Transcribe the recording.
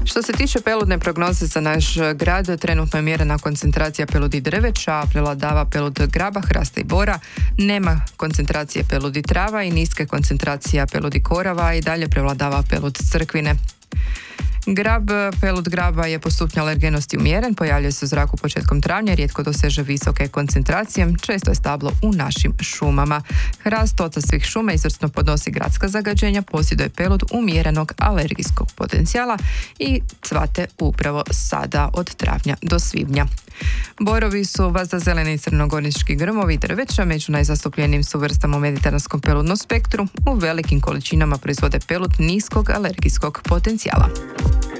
Što se tiče peludne prognoze za naš grad, trenutno je mjerena koncentracija peludi drveća, prevladava pelud graba, hrasta i bora, nema koncentracije peludi trava i niske koncentracija peludi korava i dalje prevladava pelud crkvine. Pelud graba je po stupnju alergenosti umjeren, pojavljuje se u zraku početkom travnja, rijetko doseže visoke koncentracije, često je stablo u našim šumama. Hrast, otac svih šuma, izvrsno podnosi gradska zagađenja, posjeduje pelud umjerenog alergijskog potencijala i cvate upravo sada od travnja do svibnja. Borovi su vazazeleni i crnogornički grmovi i drveća, među najzastupljenijim su vrstama u mediteranskom peludnom spektru, u velikim količinama proizvode pelud niskog alergijskog potencijala.